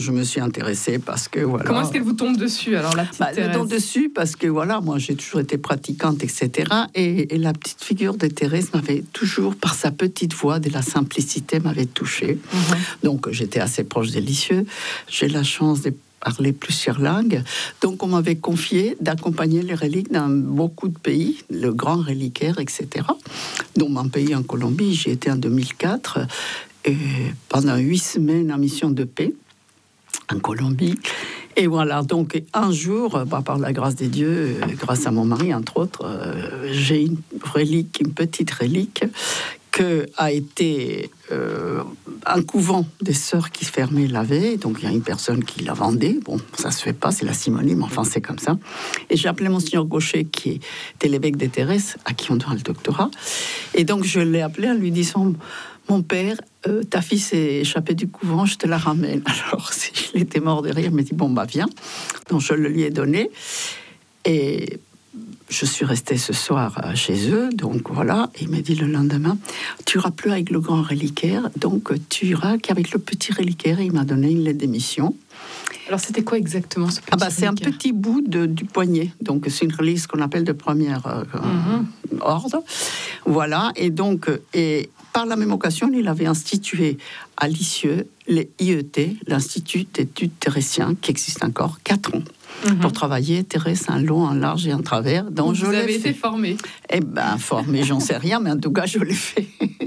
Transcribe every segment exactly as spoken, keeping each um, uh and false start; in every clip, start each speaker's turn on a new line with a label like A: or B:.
A: Je me suis intéressée parce que voilà.
B: Comment est-ce qu'elle vous tombe dessus alors la petite
A: bah, Elle me tombe dessus parce que voilà, moi j'ai toujours été pratiquante, et cetera. Et, et la petite figure de Thérèse m'avait toujours, par sa petite voix, de la simplicité, m'avait touchée. Mm-hmm. Donc j'étais assez proche des Lisieux. J'ai la chance de parler plusieurs langues. Donc on m'avait confié d'accompagner les reliques dans beaucoup de pays, le grand reliquaire, et cetera. Dont mon pays en Colombie, j'y étais en deux mille quatre. Et pendant huit semaines en mission de paix en Colombie. Et voilà, donc un jour, bah, par la grâce des dieux, grâce à mon mari, entre autres, euh, j'ai une relique, une petite relique, que a été euh, un couvent des sœurs qui se fermait la veille. Donc il y a une personne qui la vendait. Bon, ça se fait pas, c'est la simonie, mais enfin c'est comme ça. Et j'ai appelé Monseigneur Gaucher, qui était l'évêque de Thérèse, à qui on doit le doctorat. Et donc je l'ai appelé en lui disant: mon père, euh, ta fille s'est échappée du couvent, je te la ramène. Alors, il était mort de rire, il m'a dit, bon, bah, viens. Donc, je le lui ai donné. Et je suis restée ce soir chez eux. Donc, voilà. Et il m'a dit le lendemain, tu iras plus avec le grand reliquaire, donc tu iras qu'avec le petit reliquaire. Et il m'a donné une lettre d'émission.
B: Alors, c'était quoi exactement ce petit
A: ah bah, c'est
B: reliquaire?
A: Un petit bout de, du poignet. Donc, c'est une relique qu'on appelle de première euh, mm-hmm. ordre. Voilà. Et donc... Et, par la même occasion, il avait institué à Lisieux les I E T, l'Institut d'études thérésiens, qui existe encore, quatre ans, mm-hmm. pour travailler Thérèse en long, en large et en travers. Donc,
B: Vous
A: je
B: avez
A: l'ai
B: été
A: fait.
B: formée.
A: Eh bien, formée, j'en sais rien, mais en tout cas, je l'ai fait.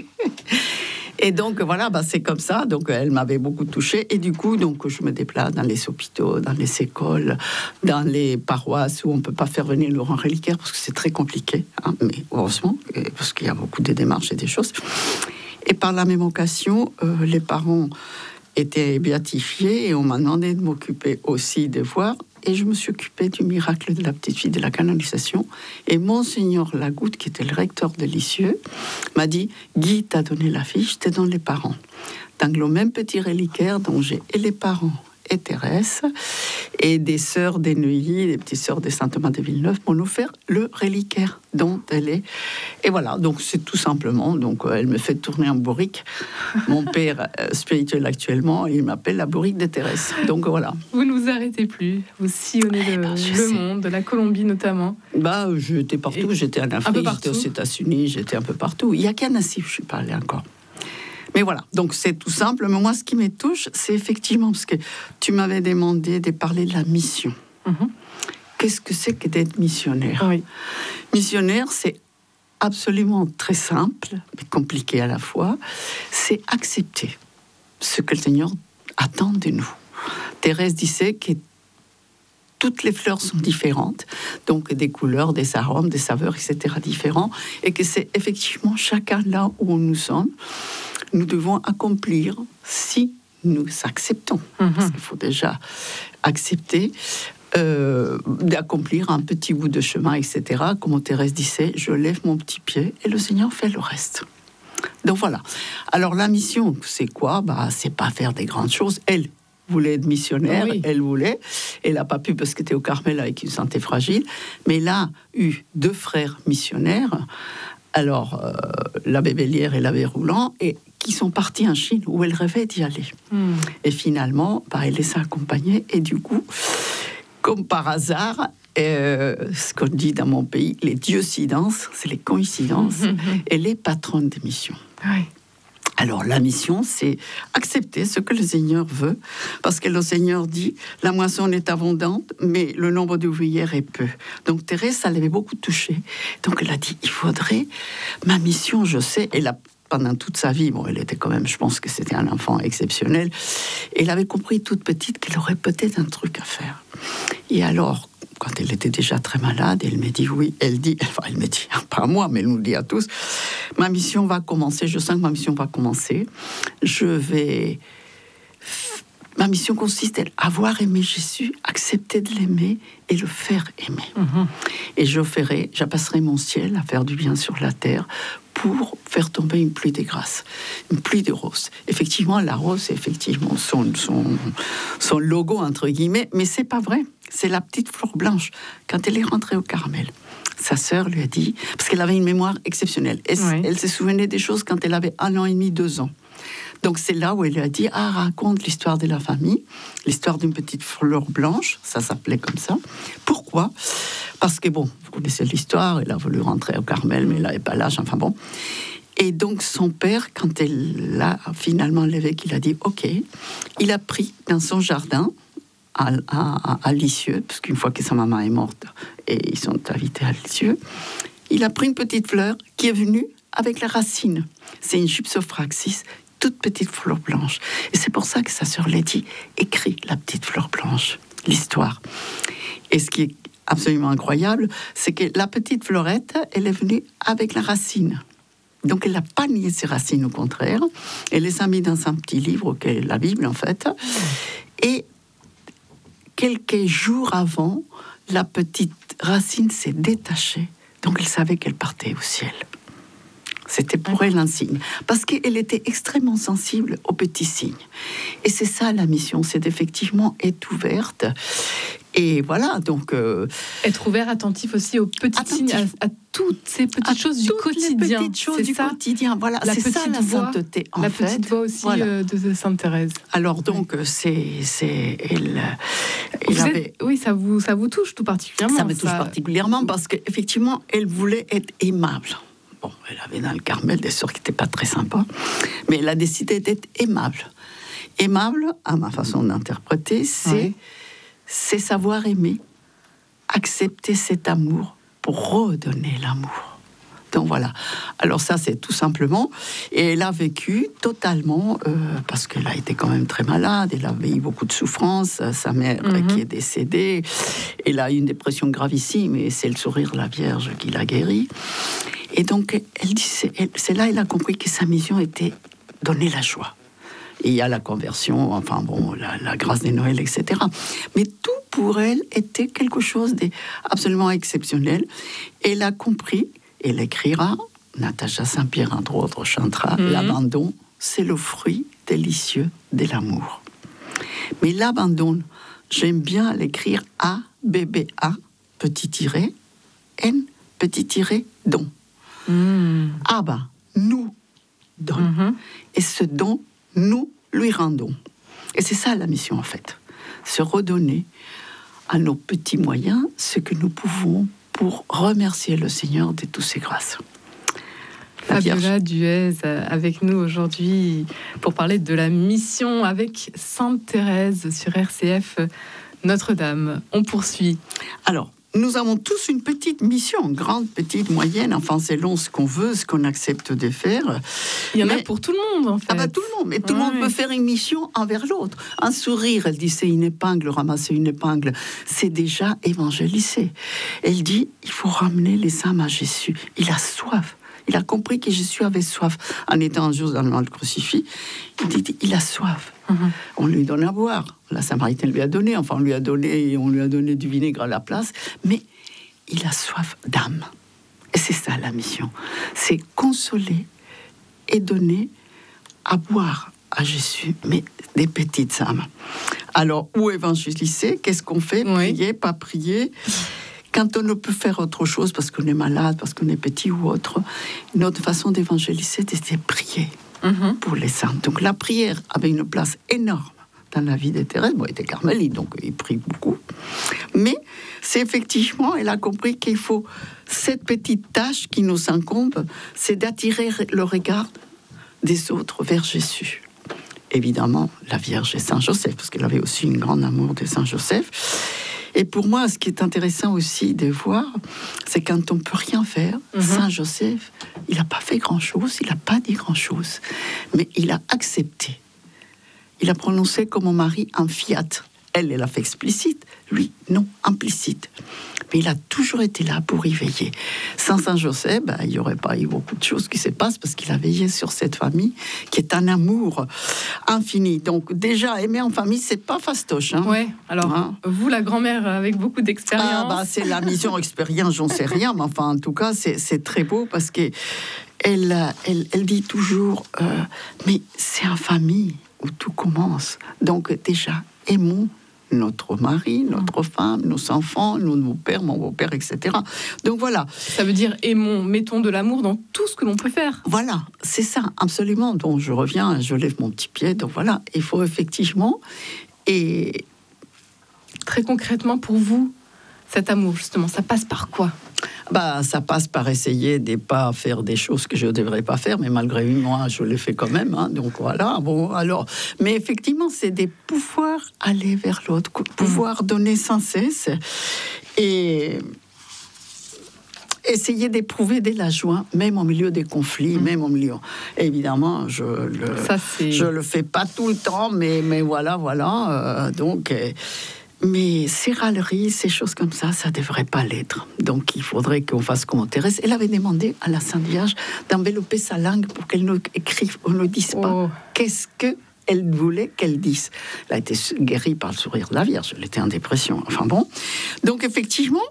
A: Et donc, voilà, bah, c'est comme ça. Donc, elle m'avait beaucoup touchée. Et du coup, donc, je me déplace dans les hôpitaux, dans les écoles, dans les paroisses où on ne peut pas faire venir le grand reliquaire parce que c'est très compliqué. Hein, mais heureusement, parce qu'il y a beaucoup de démarches et des choses. Et par la même occasion, euh, les parents étaient béatifiés et on m'a demandé de m'occuper aussi des voir. Et je me suis occupée du miracle de la petite fille, de la canonisation. Et Monseigneur Lagoutte, qui était le recteur de Lisieux, m'a dit: Guy t'a donné la fille, je te donne les parents. Dans le même petit reliquaire dont j'ai et les parents et Thérèse, et des sœurs des Neuilly, des petites sœurs des Saint-Thomas de Villeneuve, m'ont offert le reliquaire dont elle est. Et voilà, donc c'est tout simplement, donc elle me fait tourner en bourrique. Mon père euh, spirituel actuellement, il m'appelle la bourrique de Thérèse. Donc voilà.
B: Vous ne vous arrêtez plus, vous sillonnez le, ben, le sais. monde, de la Colombie notamment.
A: Bah, j'étais partout, et j'étais en Afrique, j'étais aux États-Unis, j'étais un peu partout. Il n'y a qu'à Nassif, je ne suis pas allée encore. Mais voilà, donc c'est tout simple. Mais moi, ce qui me touche, c'est effectivement, parce que tu m'avais demandé de parler de la mission. Mm-hmm. Qu'est-ce que c'est que d'être missionnaire? Oui. Missionnaire, c'est absolument très simple, mais compliqué à la fois. C'est accepter ce que le Seigneur attend de nous. Thérèse disait que toutes les fleurs sont différentes, donc des couleurs, des arômes, des saveurs, et cetera différents, et que c'est effectivement chacun là où nous sommes, nous devons accomplir si nous acceptons. Mm-hmm. Parce qu'il faut déjà accepter euh, d'accomplir un petit bout de chemin, et cetera. Comme Thérèse disait, je lève mon petit pied et le Seigneur fait le reste. Donc voilà. Alors la mission, c'est quoi? Bah, c'est pas faire des grandes choses. Elle voulait être missionnaire, oui. elle voulait. Elle n'a pas pu parce qu'elle était au Carmel avec une santé fragile. Mais elle a eu deux frères missionnaires, alors euh, l'abbé Bellière et l'abbé Roulant, et qui sont partis en Chine où elle rêvait d'y aller. Mm. Et finalement, bah, elle les a accompagnés. Et du coup, comme par hasard, euh, ce qu'on dit dans mon pays, les diocidences, c'est les coïncidences, mm-hmm. elle est patronne des missions. Oui. Alors, la mission, c'est accepter ce que le Seigneur veut, parce que le Seigneur dit, la moisson est abondante, mais le nombre d'ouvrières est peu. Donc, Thérèse, ça l'avait beaucoup touchée. Donc, elle a dit, il faudrait, ma mission, je sais, elle a, pendant toute sa vie, bon, elle était quand même, je pense que c'était un enfant exceptionnel, elle avait compris toute petite qu'elle aurait peut-être un truc à faire. Et alors, quand elle était déjà très malade, elle me dit oui, elle dit, enfin elle me dit, pas à moi, mais elle nous le dit à tous, ma mission va commencer, je sens que ma mission va commencer, je vais, ma mission consiste à avoir aimé Jésus, accepter de l'aimer et le faire aimer. Mm-hmm. Et je ferai, j'apasserai mon ciel à faire du bien sur la terre pour faire tomber une pluie de grâce, une pluie de roses. Effectivement, la rose, c'est effectivement son, son, son logo, entre guillemets, mais c'est pas vrai. C'est la petite fleur blanche. Quand elle est rentrée au Carmel, sa sœur lui a dit, parce qu'elle avait une mémoire exceptionnelle, elle, oui. elle se souvenait des choses quand elle avait un an et demi, deux ans. Donc c'est là où elle a dit, ah, raconte l'histoire de la famille, l'histoire d'une petite fleur blanche, ça s'appelait comme ça. Pourquoi ? Parce que bon, vous connaissez l'histoire, elle a voulu rentrer au Carmel, mais elle n'avait pas l'âge, enfin bon. Et donc son père, quand elle l'a finalement l'évêque, il a dit, ok, il a pris dans son jardin, à, à, à Lisieux, parce qu'une fois que sa maman est morte, et ils sont invités à Lisieux, il a pris une petite fleur qui est venue avec la racine. C'est une Gypsophraxis, toute petite fleur blanche. Et c'est pour ça que sa sœur Letty écrit la petite fleur blanche, l'histoire. Et ce qui est absolument incroyable, c'est que la petite fleurette, elle est venue avec la racine. Donc elle n'a pas nié ses racines, au contraire. Elle les a mis dans un petit livre, qui est la Bible en fait. Et quelques jours avant, la petite racine s'est détachée. Donc elle savait qu'elle partait au ciel. C'était pour elle un signe. Parce qu'elle était extrêmement sensible aux petits signes. Et c'est ça la mission, c'est effectivement être ouverte. Et voilà, donc... Euh,
B: être ouvert, attentif aussi aux petits attentif. signes, à, à toutes ces petites à choses du quotidien.
A: Les petites choses
B: c'est
A: du
B: ça,
A: quotidien, voilà,
B: la
A: c'est
B: petite
A: ça la
B: voix,
A: sainteté, en
B: la
A: fait.
B: La petite voix aussi voilà. euh, de Sainte Thérèse.
A: Alors donc, ouais. c'est... c'est elle, elle
B: vous
A: avait...
B: êtes, oui, ça vous, ça vous touche tout particulièrement.
A: Ça me touche ça... particulièrement parce qu'effectivement, elle voulait être aimable. Bon, elle avait dans le Carmel des sœurs qui n'étaient pas très sympas, mais elle a décidé d'être aimable. Aimable, à ma façon d'interpréter, c'est, oui. c'est savoir aimer, accepter cet amour pour redonner l'amour. Donc voilà. Alors ça, c'est tout simplement. Et elle a vécu totalement, euh, parce qu'elle a été quand même très malade, elle avait eu beaucoup de souffrances, sa mère mm-hmm. qui est décédée, elle a eu une dépression gravissime, et c'est le sourire de la Vierge qui l'a guérie. Et donc, elle dit, c'est, elle, c'est là qu'elle a compris que sa mission était donner la joie. Et il y a la conversion, enfin bon, la, la grâce des Noëls, et cetera. Mais tout pour elle était quelque chose d'absolument exceptionnel. Elle a compris, elle écrira, Natacha Saint-Pierre, entre autres, chantera, mm-hmm. l'abandon, c'est le fruit délicieux de l'amour. Mais l'abandon, j'aime bien l'écrire A, B, B, A, petit tiret, N, petit tiret, don. Mmh. Abba nous donne. Mmh. Et ce don, nous lui rendons. Et c'est ça la mission en fait. Se redonner à nos petits moyens ce que nous pouvons pour remercier le Seigneur de toutes ses grâces. La
B: Fabiola Duez avec nous aujourd'hui pour parler de la mission avec Sainte Thérèse sur R C F Notre-Dame. On poursuit.
A: Alors, nous avons tous une petite mission, grande, petite, moyenne, enfin selon ce qu'on veut, ce qu'on accepte de faire.
B: Il y en
A: mais,
B: a pour tout le monde en fait.
A: Ah bah tout le monde, mais tout le ouais. monde peut faire une mission envers l'autre. Un sourire, elle dit c'est une épingle, ramasser une épingle, c'est déjà évangéliser. Elle dit il faut ramener les âmes à Jésus, il a soif. Il a compris que Jésus avait soif. En étant un jour dans le crucifix, il dit il a soif. Mm-hmm. On lui donne à boire. La Samaritaine lui a donné, enfin on lui a donné, on lui a donné du vinaigre à la place, mais il a soif d'âme. Et c'est ça la mission. C'est consoler et donner à boire à Jésus, mais des petites âmes. Alors, où évangéliser ? Qu'est-ce qu'on fait ?
B: Oui.
A: Prier, pas prier ? Quand on ne peut faire autre chose, parce qu'on est malade, parce qu'on est petit ou autre, notre façon d'évangéliser, c'est de prier mm-hmm. pour les saints. Donc la prière avait une place énorme dans la vie de Thérèse. Bon, elle était carmélite, donc il prie beaucoup. Mais c'est effectivement, elle a compris qu'il faut, cette petite tâche qui nous incombe, c'est d'attirer le regard des autres vers Jésus. Évidemment, la Vierge et Saint-Joseph, parce qu'elle avait aussi un grand amour de Saint-Joseph. Et pour moi, ce qui est intéressant aussi de voir, c'est quand on ne peut rien faire, mm-hmm. Saint-Joseph, il n'a pas fait grand-chose, il n'a pas dit grand-chose, mais il a accepté. Il a prononcé comme mon mari un fiat. Elle, elle a fait explicite, lui, non, implicite. Mais il a toujours été là pour y veiller. Sans Saint-Joseph, ben, il n'y aurait pas eu beaucoup de choses qui se passent parce qu'il a veillé sur cette famille qui est un amour infini. Donc déjà, aimer en famille, c'est pas fastoche. Hein.
B: Oui, alors hein vous, la grand-mère, avec beaucoup d'expérience.
A: Ah, bah, c'est la mission expérience, j'en sais rien, mais enfin, en tout cas, c'est, c'est très beau parce qu'elle elle, elle dit toujours, euh, mais c'est en famille où tout commence. Donc déjà, aimons notre mari, notre femme, nos enfants, nos, nos pères, mon beau-père, et cetera. Donc voilà.
B: Ça veut dire aimons, mettons de l'amour dans tout ce que l'on peut faire.
A: Voilà, c'est ça, absolument. Donc je reviens, je lève mon petit pied. Donc voilà, il faut effectivement. Et
B: très concrètement pour vous, cet amour justement, ça passe par quoi ?
A: Bah, ça passe par essayer de ne pas faire des choses que je ne devrais pas faire, mais malgré moi, je les fais quand même. Hein, donc voilà. Bon, alors, mais effectivement, c'est de pouvoir aller vers l'autre, pouvoir mmh. donner sans cesse et essayer d'éprouver de la joie, même au milieu des conflits, mmh. même au milieu. Évidemment, je le, Ça, je le fais pas tout le temps, mais mais voilà, voilà. Euh, donc. Euh, Mais ces râleries, ces choses comme ça, ça ne devrait pas l'être. Donc, il faudrait qu'on fasse comme Thérèse. Elle avait demandé à la Sainte Vierge d'envelopper sa langue pour qu'elle ne écrive, on ne dise pas oh. qu'est-ce qu'elle voulait qu'elle dise. Elle a été guérie par le sourire de la Vierge. Elle était en dépression. Enfin bon. Donc, effectivement,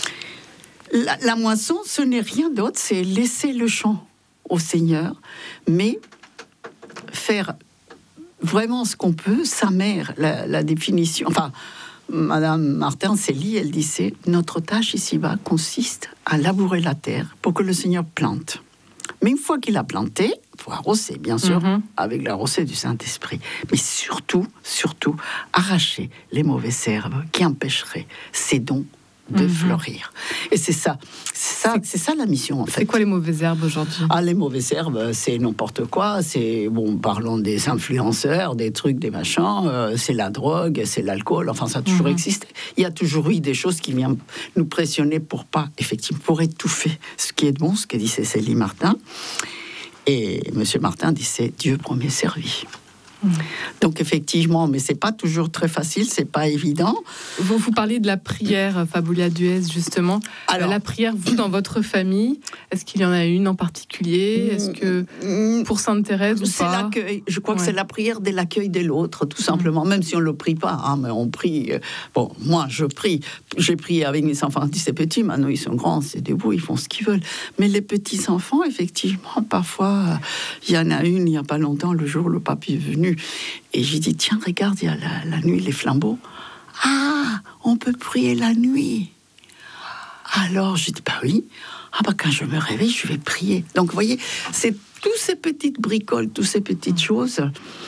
A: la, la moisson, ce n'est rien d'autre. C'est laisser le champ au Seigneur, mais faire vraiment ce qu'on peut. Sa mère, la, la définition... Enfin... Madame Martin Célie, elle disait « Notre tâche ici-bas consiste à labourer la terre pour que le Seigneur plante. Mais une fois qu'il a planté, il faut arroser, bien sûr, mm-hmm. avec la rosée du Saint-Esprit. Mais surtout, surtout, arracher les mauvaises herbes qui empêcheraient ces dons de mmh. fleurir. Et c'est ça, c'est ça, c'est, c'est ça la mission en fait.
B: C'est quoi les mauvaises herbes aujourd'hui ?
A: Ah, les mauvaises herbes, c'est n'importe quoi. C'est bon, parlons des influenceurs, des trucs, des machins. Euh, c'est la drogue, c'est l'alcool. Enfin, ça a toujours mmh. existé. Il y a toujours eu des choses qui viennent nous pressionner pour pas, effectivement, pour étouffer ce qui est bon, ce que disait Célie Martin. Et Monsieur Martin disait Dieu premier servi. Donc effectivement, mais c'est pas toujours très facile, c'est pas évident.
B: Vous vous parlez de la prière, Fabulia Duez, justement. Alors, la prière, vous dans votre famille, est-ce qu'il y en a une en particulier ? Est-ce que pour Sainte Thérèse ou
A: c'est
B: pas ?
A: L'accueil. Je crois ouais. que c'est la prière de l'accueil de l'autre, tout simplement. Même si on le prie pas, hein, mais on prie. Bon, moi je prie. J'ai prié avec mes enfants. C'est petits, maintenant ils sont grands, c'est debout, ils font ce qu'ils veulent. Mais les petits enfants, effectivement, parfois, il y en a une il y a pas longtemps, le jour où le papy est venu. Et j'ai dit, tiens, regarde, il y a la, la nuit, les flambeaux. Ah, on peut prier la nuit. Alors, j'ai dit, bah oui. Ah, bah quand je me réveille, je vais prier. Donc, vous voyez, c'est toutes ces petites bricoles, toutes ces petites choses.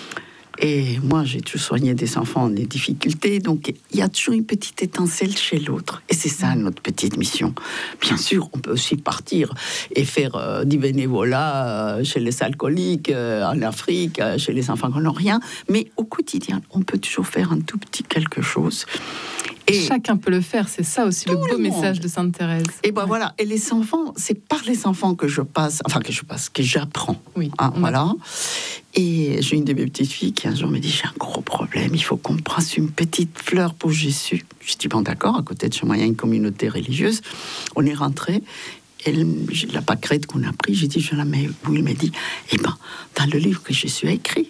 A: Et moi, j'ai toujours soigné des enfants en des difficultés. Donc, il y a toujours une petite étincelle chez l'autre. Et c'est ça, notre petite mission. Bien sûr, on peut aussi partir et faire euh, du bénévolat euh, chez les alcooliques, euh, en Afrique, euh, chez les enfants qui n'ont rien. Mais au quotidien, on peut toujours faire un tout petit quelque chose.
B: Et chacun peut le faire, c'est ça aussi le beau le message de Sainte Thérèse.
A: Et ben ouais. voilà, et les enfants, c'est par les enfants que je passe, enfin que je passe, que j'apprends.
B: Oui.
A: Hein, voilà. Et j'ai une de mes petites filles qui un jour me dit, j'ai un gros problème, il faut qu'on me prenne une petite fleur pour Jésus. Je dis bon d'accord, à côté de chez moi il y a une communauté religieuse. On est rentré. Elle, la pâquerette qu'on a pris, j'ai dit je la mets où? Il m'a dit, eh ben dans le livre que Jésus a écrit.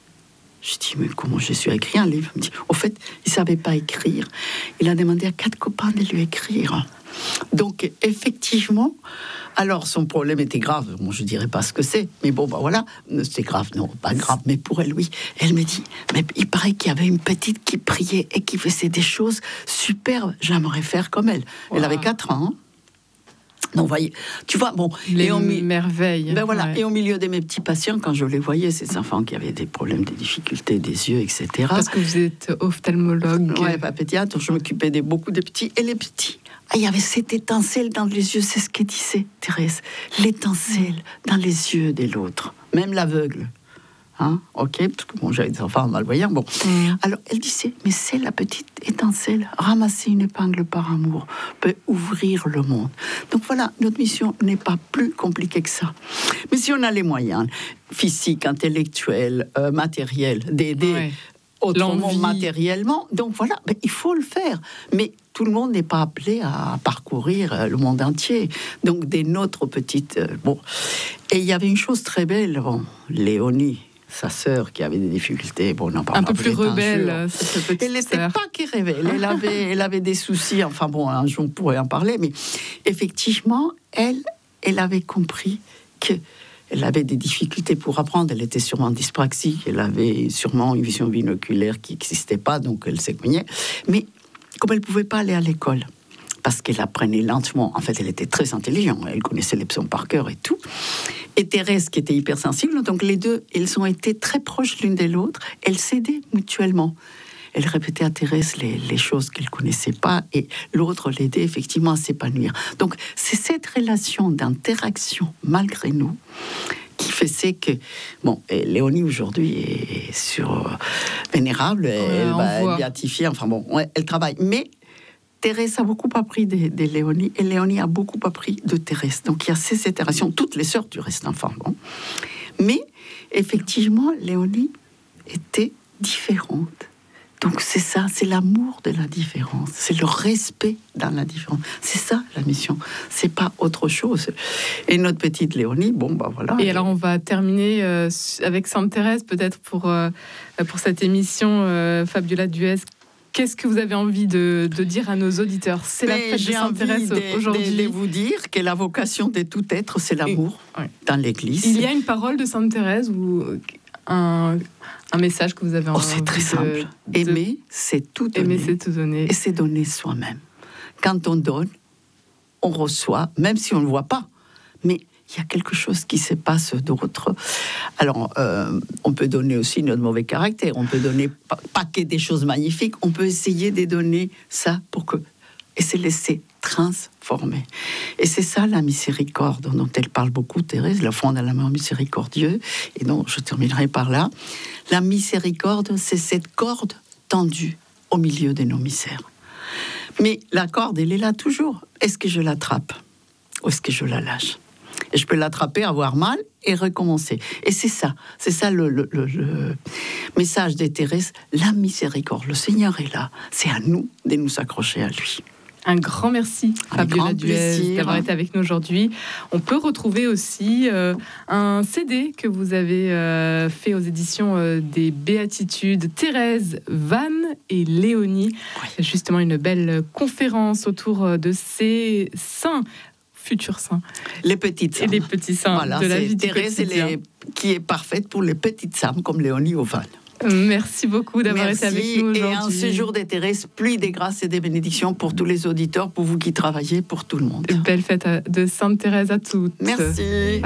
A: Je dis, mais comment Jésus a écrit un livre ? Il me dit, au fait, il ne savait pas écrire. Il a demandé à quatre copains de lui écrire. Donc, effectivement, alors son problème était grave. Bon, je ne dirais pas ce que c'est, mais bon, ben voilà, c'est grave, non, pas grave, mais pour elle, oui. Elle me dit, mais il paraît qu'il y avait une petite qui priait et qui faisait des choses superbes. J'aimerais faire comme elle. Wow. Elle avait quatre ans, hein. Donc, voyez, tu vois, bon,
B: les et on merveilles.
A: Ben voilà,
B: ouais.
A: Et au milieu de mes petits patients, quand je les voyais, ces enfants qui avaient des problèmes, des difficultés des yeux, et cetera.
B: Parce que vous êtes ophtalmologue.
A: Ouais, pas pédiatre, je m'occupais de beaucoup de petits. Et les petits, ah, il y avait cette étincelle dans les yeux, c'est ce qu'elle disait, Thérèse. L'étincelle dans les yeux de l'autre, même l'aveugle. Hein, ok, parce que bon, j'avais des enfants malvoyants. Bon, mmh. Alors elle disait, mais c'est la petite étincelle, ramasser une épingle par amour peut ouvrir le monde. Donc voilà, notre mission n'est pas plus compliquée que ça. Mais si on a les moyens physiques, intellectuels, euh, matériels, d'aider ouais. autrement L'envie. matériellement, donc voilà, ben, il faut le faire. Mais tout le monde n'est pas appelé à parcourir le monde entier. Donc des nôtres petites, euh, bon. Et il y avait une chose très belle, bon, Léonie. Sa sœur qui avait des difficultés, bon, on en parle
B: un peu plus rebelle.
A: Elle n'était pas qui rebelle, elle avait, elle avait des soucis. Enfin bon, un jour on pourrait en parler, mais effectivement, elle, elle avait compris que elle avait des difficultés pour apprendre. Elle était sûrement dyspraxique. Elle avait sûrement une vision binoculaire qui n'existait pas, donc elle s'éloignait. Mais comme elle ne pouvait pas aller à l'école, parce qu'elle apprenait lentement, en fait, elle était très intelligente. Elle connaissait les psaumes par cœur et tout. Et Thérèse, qui était hypersensible, donc les deux, elles ont été très proches l'une de l'autre. Elles s'aidaient mutuellement. Elle répétait à Thérèse les, les choses qu'elle ne connaissait pas et l'autre l'aidait effectivement à s'épanouir. Donc, c'est cette relation d'interaction, malgré nous, qui fait c'est que... Bon, Léonie, aujourd'hui, est sur euh, Vénérable, ouais, elle va être béatifiée, enfin bon, ouais, elle travaille. Mais Thérèse a beaucoup appris de, de Léonie et Léonie a beaucoup appris de Thérèse. Donc, il y a ces itérations, toutes les sœurs du reste, enfin bon. Mais, effectivement, Léonie était différente. Donc c'est ça, c'est l'amour de la différence, c'est le respect dans la différence. C'est ça la mission, c'est pas autre chose. Et notre petite Léonie, bon bah voilà.
B: Et elle... alors on va terminer euh, avec Sainte Thérèse peut-être pour euh, pour cette émission euh, Fabiola Duès. Qu'est-ce que vous avez envie de, de dire à nos auditeurs? C'est la fête de Sainte Thérèse aujourd'hui.
A: Je vais vous dire que la vocation de tout être, c'est l'amour et, ouais. dans l'Église.
B: Il y a une parole de Sainte Thérèse ou un Un message que vous avez envie
A: oh, c'est très
B: de,
A: simple.
B: De...
A: Aimer, c'est tout donner.
B: Aimer, c'est tout donner.
A: Et c'est donner soi-même. Quand on donne, on reçoit, même si on ne le voit pas. Mais il y a quelque chose qui se passe d'autre. Alors, euh, on peut donner aussi notre mauvais caractère. On peut donner pas, pas que des choses magnifiques. On peut essayer de donner ça pour que... Et se laisser transformer. Et c'est ça la miséricorde dont elle parle beaucoup, Thérèse, la foi dans l'amour miséricordieux. Et donc, je terminerai par là. La miséricorde, c'est cette corde tendue au milieu de nos misères. Mais la corde, elle est là toujours. Est-ce que je l'attrape ou est-ce que je la lâche? Et je peux l'attraper, avoir mal et recommencer. Et c'est ça, c'est ça le, le, le, le message de Thérèse. La miséricorde, le Seigneur est là. C'est à nous de nous accrocher à lui.
B: Un grand merci, Fabiola Duès, d'avoir été avec nous aujourd'hui. On peut retrouver aussi euh, un C D que vous avez euh, fait aux éditions euh, des Béatitudes, Thérèse, Vannes et Léonie. Oui. Justement, une belle conférence autour de ces saints, futurs saints.
A: Les petites âmes.
B: Et les petits saints
A: voilà,
B: de la vie
A: Thérèse
B: du quotidien.
A: Les, qui est parfaite pour les petites âmes comme Léonie ou Vannes.
B: Merci beaucoup d'avoir
A: Merci,
B: été avec nous aujourd'hui.
A: Et un séjour de Thérèse, pluie des grâces et des bénédictions pour tous les auditeurs, pour vous qui travaillez, pour tout le monde.
B: Belle fête de Sainte Thérèse à toutes.
A: Merci.